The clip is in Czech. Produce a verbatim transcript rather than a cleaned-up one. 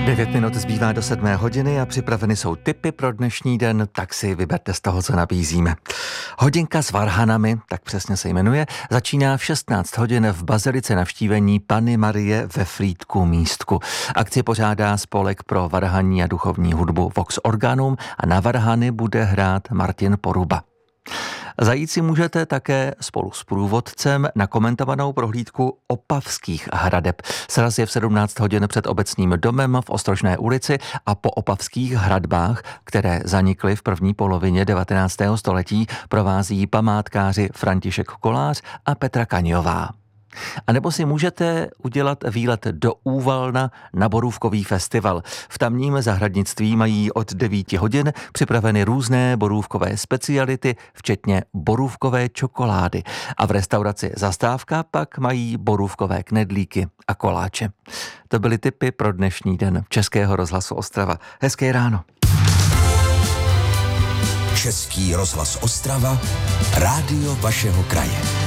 Devět minut zbývá do sedmé hodiny a připraveny jsou tipy pro dnešní den, tak si vyberte z toho, co nabízíme. Hodinka s varhanami, tak přesně se jmenuje, začíná v šestnáct hodin v bazilice Navštívení Panny Marie ve Frýdku Místku. Akci pořádá Spolek pro varhaní a duchovní hudbu Vox Organum a na varhany bude hrát Martin Poruba. Zajít si můžete také spolu s průvodcem na komentovanou prohlídku opavských hradeb. Sraz je v sedmnáct hodin před obecním domem v Ostrožné ulici a po opavských hradbách, které zanikly v první polovině devatenáctého století, provází památkáři František Kolář a Petra Kaňová. A nebo si můžete udělat výlet do Úvalna na borůvkový festival. V tamním zahradnictví mají od devíti hodin připraveny různé borůvkové speciality, včetně borůvkové čokolády. A v restauraci Zastávka pak mají borůvkové knedlíky a koláče. To byly tipy pro dnešní den Českého rozhlasu Ostrava. Hezké ráno. Český rozhlas Ostrava, rádio vašeho kraje.